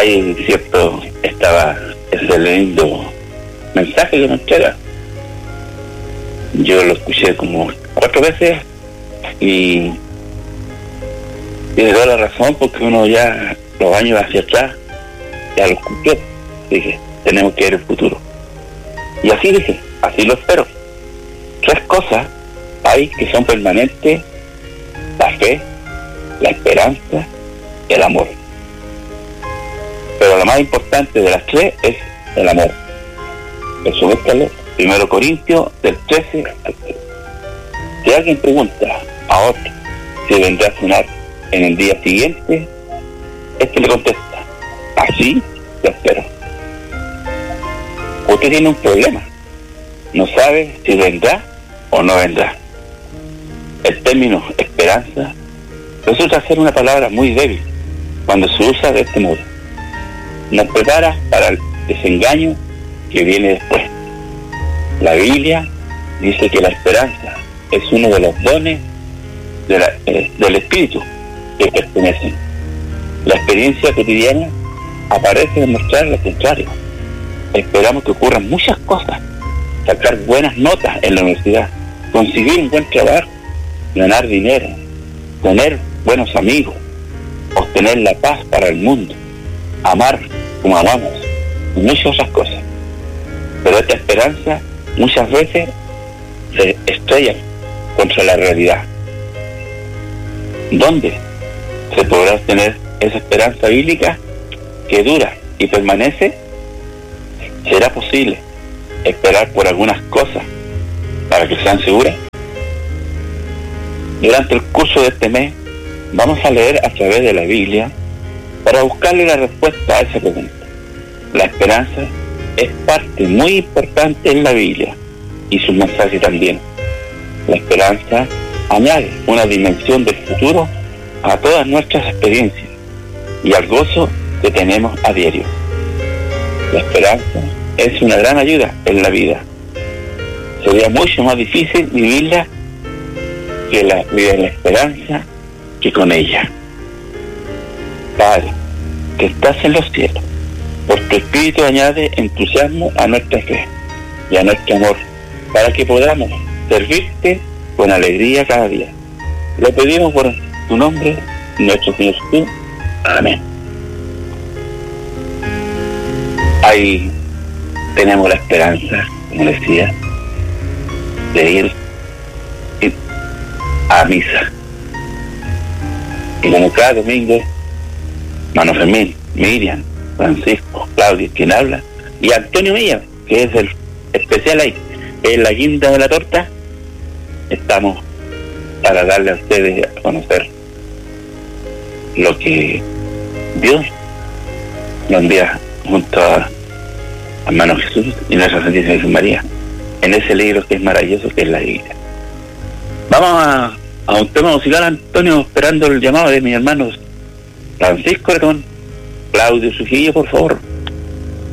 hay cierto, estaba ese lindo mensaje que nos entrega. Yo lo escuché como 4 veces y tiene toda la razón, porque uno ya los años hacia atrás ya los cumplió. Dije, tenemos que ver el futuro. Y así dije, así lo espero. 3 cosas hay que son permanentes: la fe, la esperanza y el amor. Pero lo más importante de las 3 es el amor. Eso búscalo, 1 Corintios del 13 al 13. Si alguien pregunta a otro si vendrá a cenar en el día siguiente, este le contesta, así lo espero. Usted tiene un problema, no sabe si vendrá o no vendrá. El término esperanza resulta ser una palabra muy débil cuando se usa de este modo. Nos prepara para el desengaño que viene después. La Biblia dice que la esperanza es uno de los dones del Espíritu que pertenecen. La experiencia cotidiana aparece demostrar lo contrario. Esperamos que ocurran muchas cosas: sacar buenas notas en la universidad, conseguir un buen trabajo, ganar dinero, tener buenos amigos, obtener la paz para el mundo, amar como amamos y muchas otras cosas. Pero esta esperanza muchas veces se estrella contra la realidad. ¿Dónde se podrá obtener esa esperanza bíblica que dura y permanece? ¿Será posible esperar por algunas cosas para que sean seguras? Durante el curso de este mes vamos a leer a través de la Biblia para buscarle la respuesta a esa pregunta. La esperanza es parte muy importante en la Biblia y sus mensajes también. La esperanza añade una dimensión del futuro a todas nuestras experiencias y al gozo que tenemos a diario. La esperanza es una gran ayuda en la vida. Sería mucho más difícil vivirla que la vida de la esperanza que con ella. Padre, que estás en los cielos, por tu Espíritu añade entusiasmo a nuestra fe y a nuestro amor, para que podamos servirte con alegría cada día. Lo pedimos por tu nombre, nuestro Señor Jesús. Amén. Ahí tenemos la esperanza, como decía, de ir a misa. Y como cada domingo, Mano Fermín, Miriam, Francisco, Claudio, quien habla, y Antonio Milla, que es el especial ahí, es la guinda de la torta. Estamos para darle a ustedes a conocer lo que Dios nos envía junto a Hermano Jesús y Nuestra Santísima Virgen María, en ese libro que es maravilloso, que es la Biblia. Vamos a un tema musical, Antonio, esperando el llamado de mis hermanos Francisco Letón, Claudio Sujillo, por favor.